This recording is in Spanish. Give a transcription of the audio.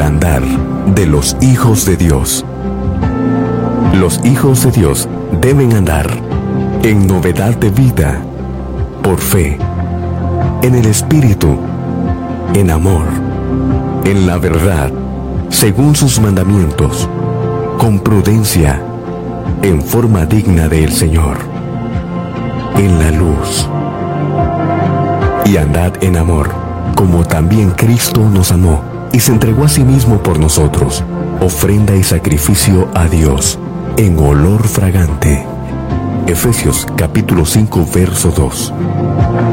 andar de los hijos de Dios. Los hijos de Dios deben andar en novedad de vida, por fe, en el Espíritu, en amor, en la verdad, según sus mandamientos, con prudencia, en forma digna del Señor, en la luz. Y andad en amor, como también Cristo nos amó y se entregó a sí mismo por nosotros, ofrenda y sacrificio a Dios, en olor fragante. Efesios capítulo 5, verso 2.